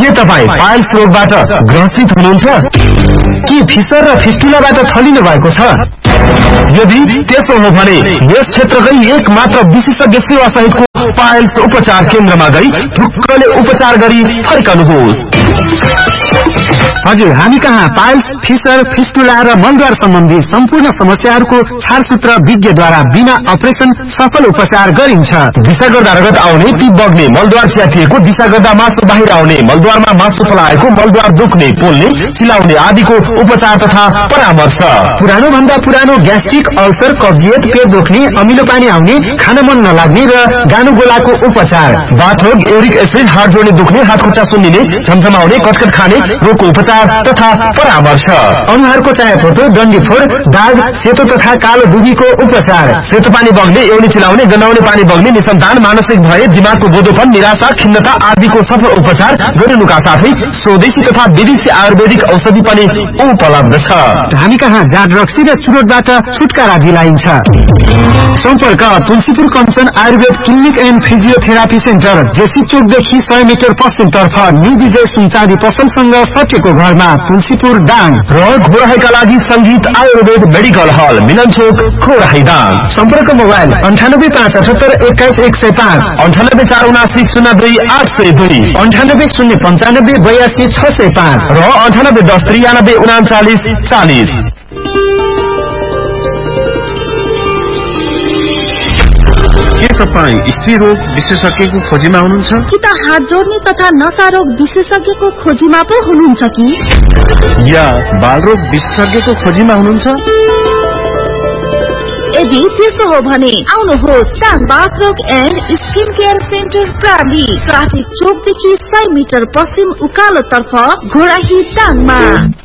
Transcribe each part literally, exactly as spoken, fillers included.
के तपाईँ पाइल्स रोगबाट ग्रसित हुनुहुन्छ? के फिसर र फिस्टुलाबाट थलिनु भएको छ? यदि त्यसो हो भने यस क्षेत्रकै एक मात्र विशेषज्ञ सेवा सहितको पाइल्स उपचार केन्द्रमा गई ढुक्कले उपचार गरी फर्कनुहोस्। हजुर, हामी कहाँ पाइल्स, फिसर, फिस्टुला र मलद्वार सम्बन्धी सम्पूर्ण समस्याहरूको छारसूत्र विज्ञद्वारा बिना अपरेसन सफल उपचार गरिन्छ। दिशा गर्दा रगत आउने, टिप बग्ने, मलद्वार च्यातिएको, दिशा गर्दा मासु बाहिर आउने, मलद्वारमा मासु फलाएको, मलद्वार दुख्ने, पोल्ने, चिलाउने आदिको उपचार तथा परामर्श। पुरानो भन्दा पुरानो ग्यास्ट्रिक, अल्सर, कब्जियत, पेट दुख्ने, अमिलो पानी आउने, खान मन नलाग्ने र गानु गोलाको उपचार। बाथरोग, युरिक एसिड, हात जोड्ने दुख्ने, हात खुट्टा सुन्निने, झमझमाउने, कटकट खाने रोगको उपचार तथा परामर्श। अनुहारको चायापोतो, डन्डीफोर, दाग, सेतो तथा कालो दुबीको उपचार। सेतो पानी बग्ने, एउनी चिलाउने, गनाउने पानी बग्ने, निसन्तान, मानसिक भय, दिमागको बोधोपन, निराशा, खिन्नता आदिको सफल उपचार गरिनुका साथै स्वदेशी तथा विदेशी आयुर्वेदिक औषधि पनि उपलब्ध छ। हामी कहाँ जाँड रक्सी र चुरोटबाट छुटकारा दिलाइन्छ। सम्पर्क Tulsipur Kanchan Ayurveda clinic and physiotherapy centre, JC चोकदेखि सय मिटर पश्चिमतर्फ न्यू विजय सुनचाँदी पसलसँग सटेको घरमा, तुलसीपुर दाङ। र घोराहीका लागि संगीत आयुर्वेद मेडिकल हल, मिलन चोक, घोराही दाङ। सम्पर्क मोबाइल अन्ठानब्बे पाँच अठहत्तर एक्काइस एक सय पाँच, अन्ठानब्बे चार उनासी शून्य दुई आठ सय दुई, अन्ठानब्बे शून्य पन्चानब्बे बयासी छ सय पाँच र अन्ठानब्बे दस त्रियानब्बे उनाचालिस चालिस। के तपाईँ स्त्री रोग विशेषज्ञको खोजीमा हुनुहुन्छ कि त हात जोड्ने तथा नसा रोग विशेषज्ञको खोजीमा पो हुनुहुन्छ कि या बाल रोग विशेषज्ञको खोजीमा हुनुहुन्छ? यदि त्यसो हो भने आउनुहोस् टाङ बाथ रोग and skin care centre प्राली, traffic चोकदेखि सय मिटर पश्चिम उकालो तर्फ, घोराही टाङमा।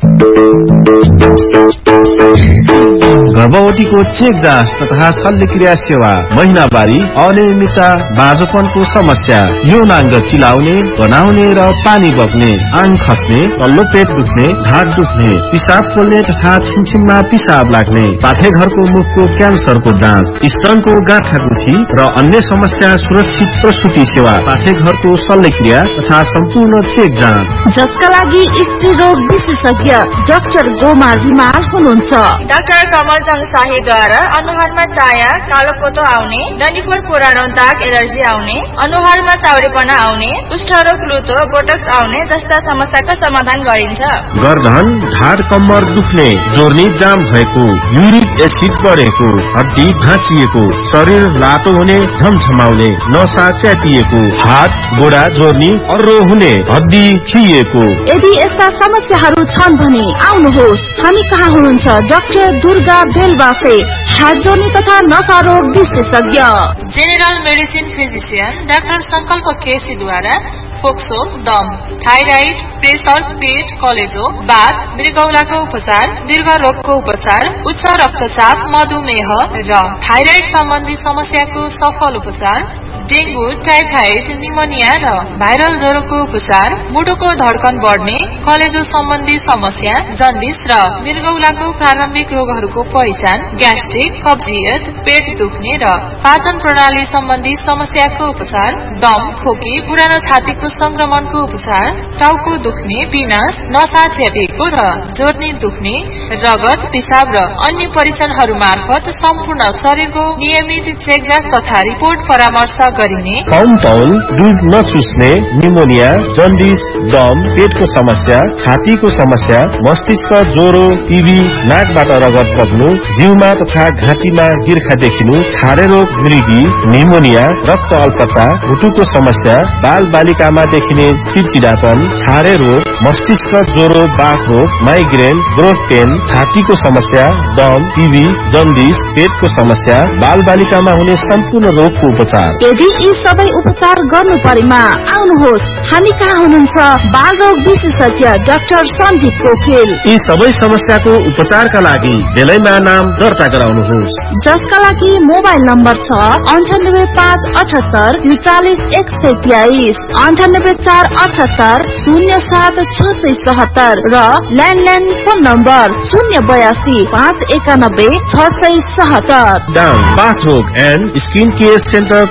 गर्भवतीको चेक जाँच तथा शल्यक्रिया सेवा, महिनावारी, अनियमितता, बाँझोपनको समस्या, यौनाङ्ग चिलाउने, बनाउने र पानी बग्ने, आङ खस्ने, तल्लो पेट दुख्ने, ढाड दुख्ने, पिसाब पोल्ने तथा छिनछिनमा पिसाब लाग्ने, पाठेघरको मुखको क्यान्सरको जाँच, स्तनको गाँठागुठी र अन्य समस्या, सुरक्षित प्रसुति सेवा, पाठेघरको शल्यक्रिया तथा सम्पूर्ण चेक जाँच, जसका लागि स्त्री रोग विशेषज्ञ डाक्टर गोमार रिमाल हुनुहुन्छ। डाक्टर कमल शाहीद्वारा अनुहारमा चाया, कालो पोतो आउने, डन्डीफोर, पुरानो दाग, एलर्जी आउने, अनुहारमा चाउरेपना आउने, कुष्ठरोग, लुतो, बोटक्स आउने जस्ता समस्याको समाधान गरिन्छ। गर्दन, ढाड, कम्मर दुख्ने, जोर्नी जाम भएको, युरिक एसिड बढेको, हड्डी भाँचिएको, शरीर लाटो हुने, झमझमाउने, नसा च्यातिएको, हात गोडा जोर्नी, अर्रो हुने, हड्डी खिएको। यदि यस्ता समस्याहरू छन् भने आउनुहोस्, हामी कहाँ हुनुहुन्छ डाक्टर दुर्गा बेलबासे, हात जोड्ने तथा नसा रोग विशेषज्ञ। जेनरल मेडिसिन फिजिशियन डाक्टर संकल्प केसीद्वारा फोक्सो, दम, थाइराइड, प्रेसर, पेट, कलेजो, बाथ, मृगौलाको उपचार, दीर्घ रोगको उपचार, उच्च रक्तचाप, मधुमेह र थाइराइड सम्बन्धी समस्याको सफल उपचार, डेंगू, टाइफाइड, निमोनिया र भाइरल ज्वरोको उपचार, मुटुको धड्कन बढ्ने, कलेजो सम्बन्धी समस्या, जन्डिस र मृगौलाको प्रारम्भिक रोगहरूको पहिचान, ग्यास्ट्रिक, कब्जियत, पेट दुख्ने र पाचन प्रणाली सम्बन्धी समस्याको उपचार, दम, खोकी, पुरानो छातीको संक्रमणको उपचार, टाउको दुख्ने, पिनास, नसा च्यातिएको र जोर्नी दुख्ने, रगत, पिसाब र अन्य परीक्षणहरू मार्फत सम्पूर्ण शरीरको नियमित चेकजाँच तथा रिपोर्ट परामर्श गरिने। पाउन दूध नचुस्ने, निमोनिया, जन्डिस, दम, पेटको समस्या, छातीको समस्या, मस्तिष्क ज्वरो, टिभी, नाकबाट रगत बग्नु, जिउमा तथा घाँटीमा गिर्खा देखिनु, छारे रोग, मृगी, निमोनिया, रक्त अल्पता, मुटुको समस्या, बाल बालिकामा देखिने चिडचिडापन, छारे रोग, मस्तिष्क ज्वरो, बाथ रोग, माइग्रेन, ब्रोड पेन, छातीको समस्या, दम, टिभी, जन्डिस, पेटको समस्या, बाल बालिकामा हुने सम्पूर्ण रोगको उपचार। यदि यी सबै उपचार गर्नु परेमा आउनुहोस्, हामी कहाँ हुनुहुन्छ बाल रोग विशेषज्ञ डाक्टर सन्दीप पोखरेल। यी सबै समस्याको उपचारका लागि बेलैमा नाम दर्ता गराउनुहोस्, जसका लागि मोबाइल नम्बर छ अन्ठानब्बे पाँच अठहत्तर त्रिचालिस एक सय तेइस, अन्ठानब्बे चार अठहत्तर शून्य सात छ सय सहत्तर र ल्यान्डलाइन फोन नम्बर शून्य बयासी पाँच एकानब्बे छ सय सहत्तर। बाथ रोग एन्ड स्किन केयर सेन्टर प्रणाली।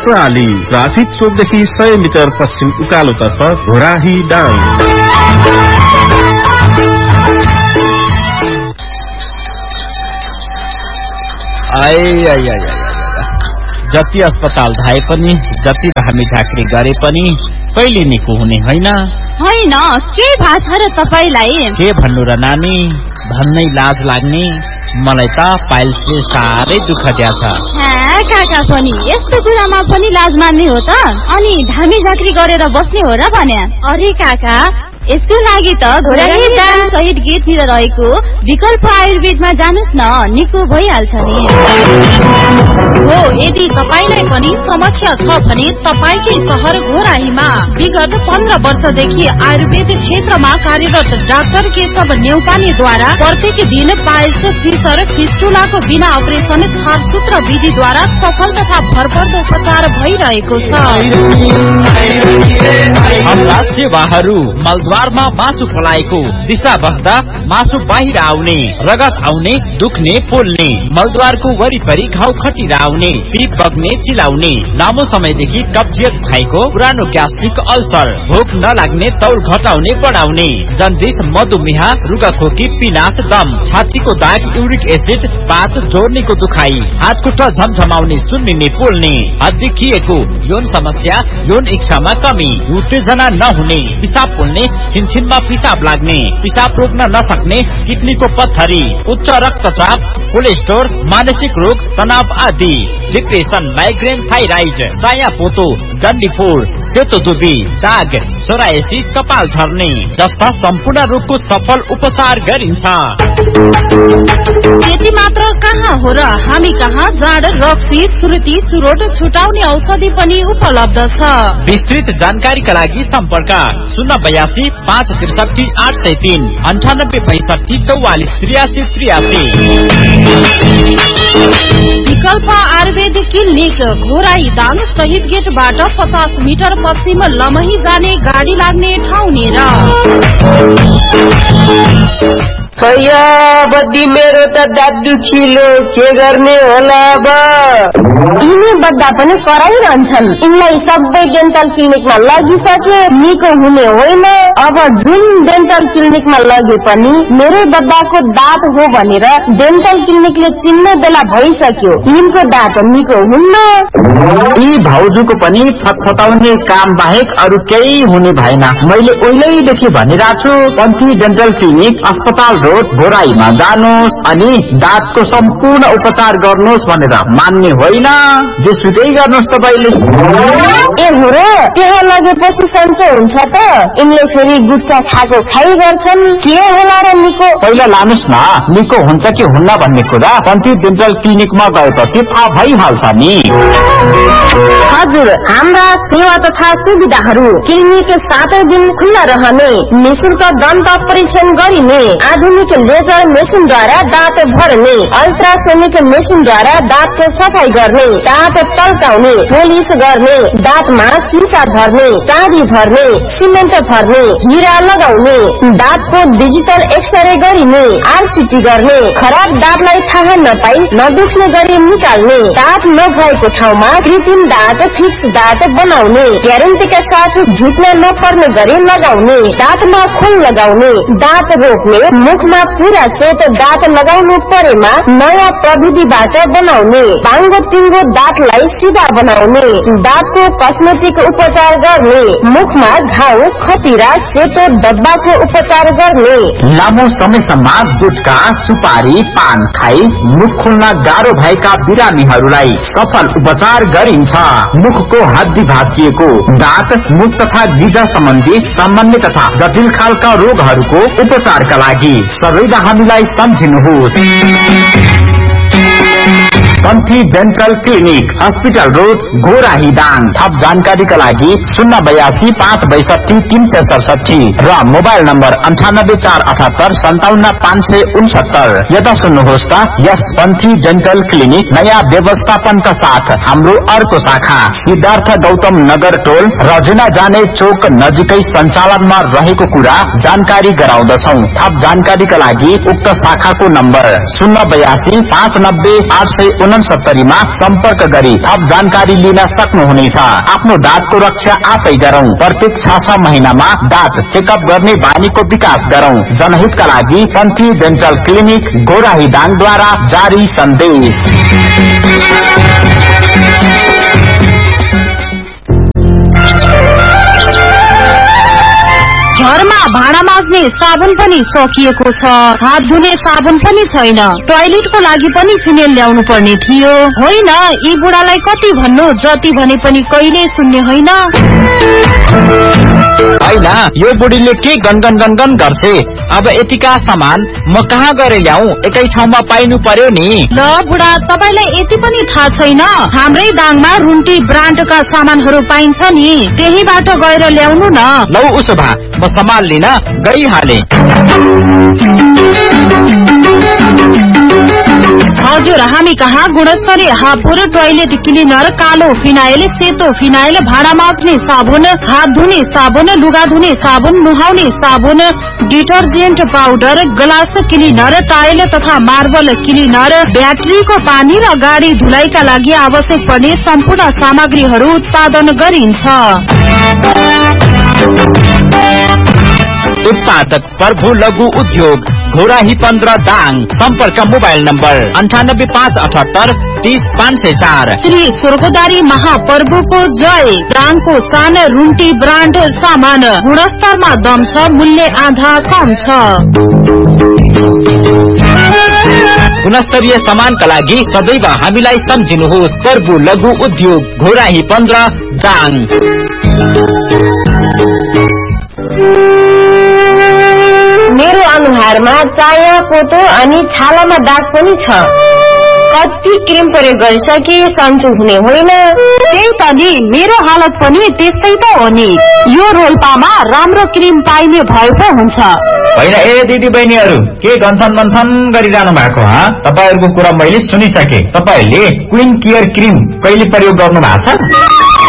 गल्ली ट्राफिक चोकदेखि सय मिटर पश्चिम उकालोतर्फ घोराही डाङ। आइ आइ आइ जति अस्पताल धाए पनि जति हामी झाँक्री गरे पनि कहिले निको हुने होइन। होइन के भएको छ र तपाईलाई? के भन्नु र नानी, भन्नै लाज लाग्ने। मलाई त पाइल्सले साह्रै दुःख दिएछ। हाँ काका पनि यस्तो कुरामा पनि लाज मान्ने हो त? अनि धामी झाँक्री गरेर बस्ने हो र भने? अरे काका यसको लागि त घोराही दाङ सहित गेटतिर रहेको विकल्प आयुर्वेदमा जानुस् न, निको भइहाल्छ नि। हो यदि तपाईलाई पनि समस्या छ भने तपाईकै शहर घोराहीमा विगत पन्ध्र वर्षदेखि आयुर्वेद क्षेत्रमा कार्यरत डाक्टर केशव नेउपानेद्वारा प्रत्येक दिन पाइल्स, फिसर, फिस्टुलाको बिना अपरेसन छारसूत्र विधिद्वारा सफल तथा भरपर्दो उपचार भइरहेको छ। हाम्रा सेवाहरू मलद्वारमा मासु फलाएको, दिशा बस्दा मासु बाहिर आउने, रगत आउने, दुख्ने, पोल्ने, मलद्वारको वरिपरि घाउ खटिरा आउने, पिप बग्ने, चिलाउने, लामो समयदेखि कब्जियत भएको, पुरानो ग्यास्ट्रिक अल्सर, भोक नलाग्ने, तौल घटाउने बढाउने, जन्डिस, मधुमेह, रुगाखोकी, पिनास, दम, छातीको दाग, युरिक एसिड, पात जोड्नेको दुखाइ, हात खुट्टा झमझमाउने, सुन्निने, पोल्ने, हड्डी खिएको, यौन समस्या, यौन इच्छामा कमी, उत्तेजना नहुने, पिसाब पोल्ने, छिनछिनमा पिसाब लाग्ने, पिसाब रोक्न नसक्ने, किडनीको पत्थरी, उच्च रक्तचाप, कोलेस्ट्रोल, मानसिक रोग, तनाव आदि, डिप्रेसन, माइग्रेन, थाइराइड, चाया पोतो, डन्डीफोर, सेतो दुबी, दाग, सोरायसिस, कपाल झर्ने जस्ता सम्पूर्ण रोगको सफल उपचार गरिन्छ। त्यति मात्र कहाँ हो र, हामी कहाँ जाड, रक्सी, सुर्ती, चुरोट छुटाउने औषधि पनि उपलब्ध छ। विस्तृत जानकारीका लागि सम्पर्क शून्य बयासी पाँच त्रिसठी आठ सय तीन अन्ठानब्बे पैंसठी चौवालिस त्रियासी त्रियासी। विकल्प आयुर्वेद क्लिनिक घोराही दाङ शहीद गेटबाट पचास मिटर पश्चिम लमही जाने गाडी लाग्ने ठाउँ नेर। बद्दी मेरो त दाँत दुखिलो, के गर्ने होला अब? यिनी बद्दा पनि कराइरहन्छन्। यिनलाई सबै डेन्टल क्लिनिकमा लगिसके निको हुने होइन। अब जुन डेन्टल क्लिनिकमा लगे पनि मेरो बद्दाको दाँत हो भनेर डेन्टल क्लिनिकले चिन्ने बेला भइसक्यो, यिनको दाँत निको हुन्न। यी भाउजूको पनि फतफताउने काम बाहेक अरू केही हुने भएन। मैले उहिलेदेखि भनिरहेको छु, पन्थी डेन्टल क्लिनिक अस्पताल रोड घोराहीमा जानुहोस् अनि दाँतको सम्पूर्ण उपचार गर्नुहोस् भनेर मान्ने होइन, जेसुकै गर्नुहोस् तपाईले। ए हो र, त्यहाँ लगेपछि सन्चो हुन्छ त? यिनले फेरि गुट्का खाएको खाइ गर्छन्, के होला र निको? पहिला लानुहोस् न, निको हुन्छ कि हुन्न भन्ने कुरा पन्थी डेन्टल क्लिनिकमा गएपछि थाहा भइहाल्छ नि। हजुर, हाम्रा सेवा तथा सुविधाहरू क्लिनिक सातै दिन खुल्ला रहने, निशुल्क दन्त परीक्षण गरिने, आधुनिक लेजर मेसिनद्वारा दाँत भर्ने, अल्ट्रासोनिक मेसिनद्वारा दाँतको सफाई गर्ने, दाँत तल्काउने, पोलिस गर्ने, दाँतमा सिसा भर्ने, चाँदी भर्ने, सिमेन्ट भर्ने, हिरा लगाउने, दाँतको डिजिटल एक्सरे गरिने, आरसिटी गर्ने, खराब दाँतलाई थाहा नपाई नदुख्ने गरी निकाल्ने, दाँत नभएको ठाउँमा कृत्रिम दाँत फिक्स दाँत बनाउने, ग्यारेन्टीका साथ झुक्न नपर्ने गरी लगाउने, दाँतमा खोल लगाउने, दाँत रोक्ने, मुखमा पूरा सेट दाँत लगाउनु परेमा नयाँ प्रविधिबाट बनाउने, बाङ्गो टिङ्गो दाँतलाई सिधा बनाउने, दाँतको कस्मेटिक उपचार गर्ने, मुखमा घाउ खतिरा सेतो डब्बाको उपचार गर्ने। लामो समयसम्म गुटखा सुपारी पान खाई मुख खोल्न गाह्रो भएका बिरामीहरूलाई सफल उपचार गरिन्छ। मुखको हड्डी भाँचिएको, दाँत, मुख तथा गिजा सम्बन्धी सामान्य तथा जटिल खालका रोगहरूको उपचारका लागि सबैले हामीलाई सम्झिनुहोस्। पन्थी dental clinic hospital road Ghorahi Dang. थप जानकारीका लागि शून्य बयासी पाँच बैसठी तीन सय सडसठी र मोबाइल नम्बर अन्ठानब्बे चार अठहत्तर सन्ताउन्न पाँच सय उनसत्तर। यता सुन्नुहोस् त, यस पन्थी डेन्टल क्लिनिक नयाँ व्यवस्थापनका साथ हाम्रो अर्को शाखा सिद्धार्थ गौतम नगर टोल रजुना जाने चोक नजिकै सञ्चालनमा रहेको कुरा जानकारी गराउँदछौ। थप जानकारीका लागि उक्त शाखाको नम्बर शून्य बयासी पाँच नब्बे आठ सय उनसत्तरीमा सम्पर्क गरी थप जानकारी लिन सक्नुहुनेछ। आफ्नो दाँतको रक्षा आफै गरौं। प्रत्येक छ छ महिनामा दाँत चेकअप गर्ने बानीको विकास गरौं। जनहितका लागि पन्थी डेन्टल क्लिनिक गोराही दाङद्वारा जारी सन्देश। घरमा भाँडा माझ्ने साबुन पनि सकिएको छ, हात धुने साबुन पनि छैन, टोयलेटको लागि पनि फिनेल ल्याउनु पर्ने थियो। होइन, यी बुढालाई कति भन्नु, जति भने पनि कहिले सुन्ने होइन। होइन, यो बुढीले के गनगन गनगन गर्छे। अब यतिका सामान म कहाँ गएर ल्याऊ, एकै ठाउँमा पाइनु पर्यो नि। ल बुढा, तपाईलाई यति पनि थाहा छैन, हाम्रै दाङमा रुन्टी ब्रान्डका सामानहरू पाइन्छ नि, त्यहीबाट गएर ल्याउनु न। लौ उसो भए म सामान लिन गइहाले। हजुर, हामी कहाँ गुणस्तरीय हापुर टोयलेट क्लिनर, कालो फिनाइल, सेतो फिनाइल, भाँडा माझ्ने साबुन, हात धुने साबुन, लुगा धुने साबुन, नुहाउने साबुन, detergent powder, glass cleaner, tile तथा मार्बल क्लिनर, ब्याट्रीको पानी र गाडी धुलाइका लागि आवश्यक पर्ने सम्पूर्ण सामग्रीहरू उत्पादन गरिन्छ। उत्पादक प्रभु लघु उद्योग घोराही पन्ध्र दाङ। सम्पर्क मोबाइल नम्बर अन्ठानब्बे पाँच अठहत्तर तीस पाँच सय चार। श्री स्वर्गदारी महाप्रभुको जय। दाङको सान रुन्टी ब्रान्ड सामान, गुणस्तरमा दम छ, मूल्य आधा कम छ। गुणस्तरीय सामानका लागि सदैव हामीलाई सम्झिनुहोस्। प्रभु लघु उद्योग घोराही पन्ध्र दाङ। मेरो अनुहारमा चाया पोतो अनि छालामा दाग पनि छ। कति क्रिम प्रयोग गरिसके, सन्चो हुने होइन। त्यही त नि, मेरो हालत पनि त्यस्तै त हो नि। यो रोल्पामा राम्रो क्रिम पाइने भए पो हुन्छ। होइन ए दिदी बहिनीहरू, के गन्थन मन्थन गरिरहनु भएको? तपाईँहरूको कुरा मैले सुनिसके। तपाईँहरूले क्वीन केयर क्रिम कहिले प्रयोग गर्नु भएको छ?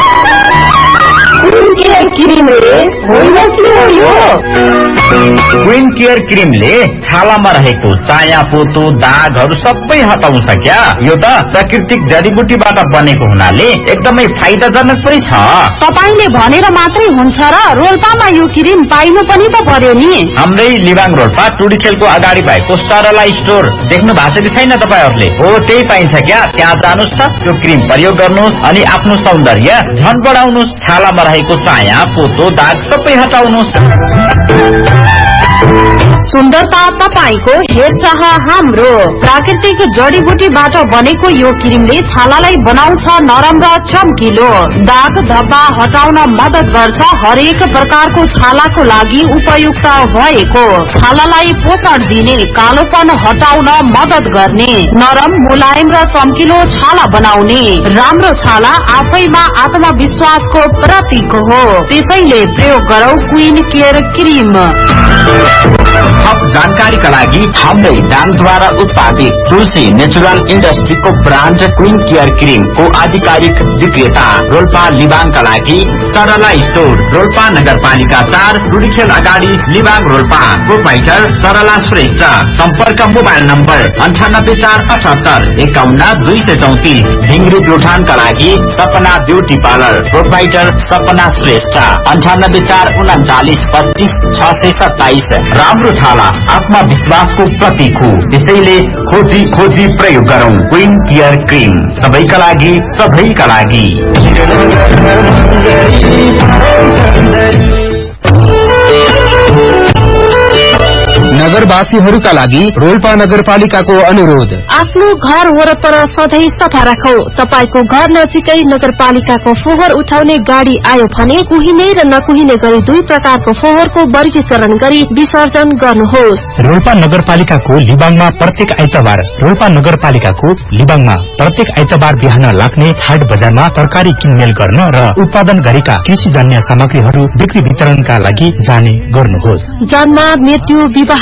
क्वीन केयर क्रिमले छालामा रहेको चाया पोतो दागहरू सबै हटाउँछ क्या। यो त प्राकृतिक जडीबुटीबाट बनेको हुनाले एकदमै फाइदाजनक पनि छ। तपाईले भनेर मात्रै हुन्छ र, रोल्पामा यो क्रिम पाइनु पनि त पर्यो नि। हाम्रै लिबाङ रोल्पा टुडी खेलको अगाडि भएको सरला स्टोर देख्नु भएको छ कि छैन तपाईँहरूले? हो, त्यही पाइन्छ क्या। त्यहाँ जानुहोस् त, त्यो क्रिम प्रयोग गर्नुहोस् अनि आफ्नो सौन्दर्य झन बढाउनुहोस्। छालामा रहेको चाया पोतो दाग सबै हटाउनुहोस्। सुन्दरता तपाईको, हेरचाह हाम्रो। प्राकृतिक जडीबुटीबाट बनेको यो क्रिमले छालालाई बनाउँछ नरम र चम्किलो। दाग धब्बा हटाउन मद्दत गर्छ। हरेक प्रकारको छालाको लागि उपयुक्त भएको, छालालाई पोषण दिने, कालोपन हटाउन मद्दत गर्ने, नरम मुलायम र चम्किलो छाला बनाउने। राम्रो छाला आफैमा आत्मविश्वासको प्रतीक हो, त्यसैले प्रयोग गरौ क्वीन केयर क्रिम। थप जानकारीका लागि हाम्रै दाङद्वारा उत्पादित तुलसी नेचुरल इन्डस्ट्रीको ब्रान्ड क्वीन केयर क्रिमको आधिकारिक विक्रेता रोल्पा लिबाङका लागि सरला स्टोर, रोल्पा नगरपालिका चार, टुडीखेल अगाडि लिबाङ रोल्पा। प्रोपाइटर सरला श्रेष्ठ। सम्पर्क मोबाइल नम्बर अन्ठानब्बे चार अठहत्तर एकाउन्न दुई सय चौतिस। ढिङ्ग्री प्युठानका लागि सपना ब्युटी पार्लर, प्रोपाइटर सपना श्रेष्ठ। अन्ठानब्बे चार उन्चालिस पच्चिस छ सय सत्ताइस। राम्रो छाला आत्मविश्वासको प्रतीक हो, त्यसैले खोजी खोजी प्रयोग गरौं क्वीन केयर क्रिम। सबैका लागि, सबैका लागि। नगरवासीहरूका लागि रोल्पा नगरपालिकाको अनुरोध। आफ्नो घर वरपर सधैँ सफा राखौ। तपाईको घर नजिकै नगरपालिकाको फोहोर उठाउने गाडी आयो भने कुहिने र नकुहिने गरी दुई प्रकारको फोहोरको वर्गीकरण गरी विसर्जन गर्नुहोस्। रोल्पा नगरपालिकाको लिबाङमा प्रत्येक आइतबार रोल्पा नगरपालिकाको लिबाङमा प्रत्येक आइतबार बिहान लाग्ने हाट बजारमा तरकारी किनमेल गर्न र उत्पादन गरेका कृषिजन्य सामग्रीहरू बिक्री वितरणका लागि जाने गर्नुहोस्। जन्म, मृत्यु, विवाह,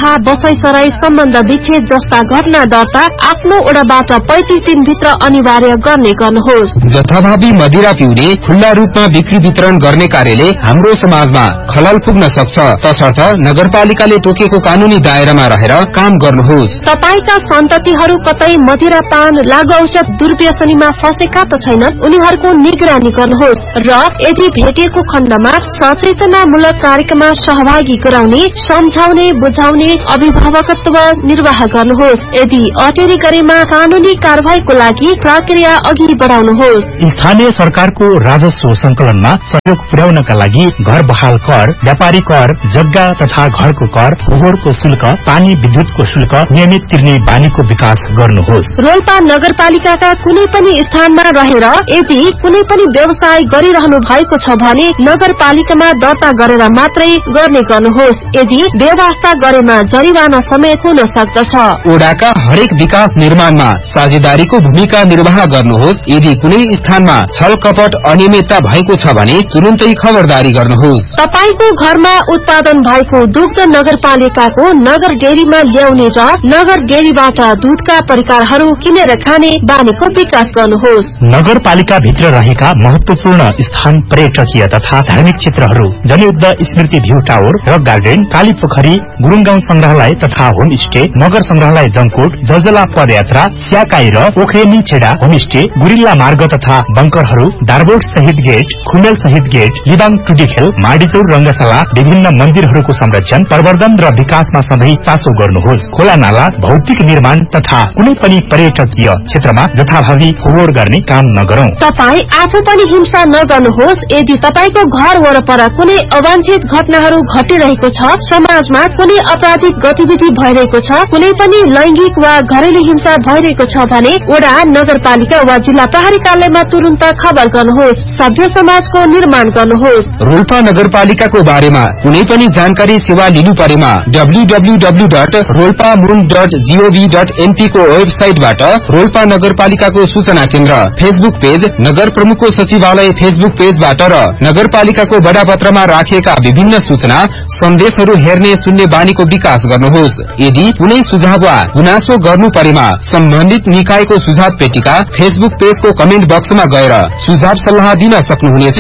बसाई सराई सम्बन्ध विच्छेद जस्ता घटना दर्ता आफ्नो ओडाबाट पैंतीस दिनभित्र अनिवार्य गर्ने गर्नुहोस्। जथाभावी मदिरा पिउने खुल्ला रूपमा बिक्री वितरण गर्ने कार्यले हाम्रो समाजमा खलल पुग्न सक्छ, तसर्थ नगरपालिकाले तोकेको कानूनी दायरामा रहेर काम गर्नुहोस्। तपाईका सन्ततिहरू कतै मदिरा पान लागु औषध दुर्व्यसनीमा फँसेका त छैनन्, उनीहरूको निगरानी गर्नुहोस् र यदि भेटिएको खण्डमा सचेतनामूलक कार्यक्रममा सहभागी गराउने, सम्झाउने, बुझाउने अभिभावकत्व निर्वाह गर्नुहोस्। यदि अटेरी गरेमा कानूनी कार्यवाहीको लागि प्रक्रिया अघि बढाउनुहोस्। स्थानीय सरकारको राजस्व संकलनमा सहयोग पुर्याउनका लागि घर बहाल कर, व्यापारी कर, जग्गा तथा घरको कर, फोहोरको शुल्क, पानी विद्युतको शुल्क नियमित तिर्ने बानीको विकास गर्नुहोस्। रोल्पा नगरपालिकाका कुनै पनि स्थानमा रहेर यदि कुनै पनि व्यवसाय गरिरहनु भएको छ भने नगरपालिकामा दर्ता गरेर मात्रै गर्ने गर्नुहोस्। यदि व्यवस्था गरेमा जरिवाना समेत हुन सक्दछ। ओडाका हरेक विकास निर्माणमा साझेदारीको भूमिका निर्वाह गर्नुहोस्। यदि कुनै स्थानमा छल कपट अनियमितता भएको छ भने तुरुन्तै खबरदारी गर्नुहोस्। तपाईको घरमा उत्पादन भएको दुग्ध नगरपालिकाको नगर डेरीमा ल्याउने र नगर डेरीबाट दूधका परिकारहरू किनेर खाने बानीको विकास गर्नुहोस्। नगरपालिका भित्र रहेका महत्वपूर्ण स्थान पर्यटकीय तथा धार्मिक क्षेत्रहरू जनयुद्ध स्मृति भ्यू टावर, रक गार्डन, काली पोखरी, गुरुङ गाउँ संग्रहालय तथा होमस्टे, मगर संग्रहालय जङकोट, जलजला पदयात्रा, स्याकाई र ओखेनी छेडा होमस्टे, गुरिल्ला मार्ग तथा बंकरहरू, दारबोट शहीद गेट, खुमेल शहीद गेट, लिबाङ टुडीखेल, माडीचौर रंगशाला, विभिन्न मन्दिरहरूको संरक्षण, प्रवर्धन र विकासमा सधैँ चासो गर्नुहोस्। खोला नाला, भौतिक निर्माण तथा कुनै पनि पर्यटकीय क्षेत्रमा जथाभावी फोहोर गर्ने काम नगरौं। तपाई आफू पनि हिंसा नगर्नुहोस्। यदि तपाईको घर वरपर कुनै अवांछित घटनाहरू घटिरहेको छ, समाजमा कुनै आपराधिक गतिविधि भइरहेको छ, कुनै पनि लैंगिक वा घरेलु हिंसा भइरहेको छ भने वडा, नगरपालिका वा जिल्ला प्रहरी कार्यालयमा तुरन्त खबर गर्नुहोस्। सभ्य समाजको निर्माण गर्नुहोस्। रोल्पा नगरपालिकाको बारेमा कुनै पनि जानकारी सेवा लिनु परेमा W W W dot Rolpa मुन डट जीओभी डट एनपी को वेबसाइटबाट रोल्पा नगरपालिकाको सूचना केन्द्र फेसबुक पेज, नगर प्रमुखको सचिवालय फेसबुक पेजबाट र नगरपालिकाको बडापत्रमा राखिएका विभिन्न सूचना सन्देशहरू हेर्ने सुन्ने बानीको विकास गर्नुहोस्। यदि कुनै सुझाव वा गुनासो गर्नु परेमा सम्बन्धित निकायको सुझाव पेटिका फेसबुक पेजको कमेन्ट बक्समा गएर सुझाव सल्लाह दिन सक्नुहुनेछ।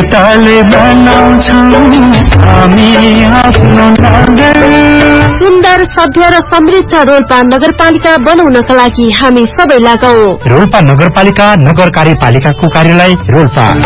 सुन्दर, सभ्य र समृद्ध रोल्पा नगरपालिका बनाउनका लागि हामी सबै लगाऊ। रोल्पा नगरपालिका नगर कार्यपालिकाको कार्यालय रोल्पा।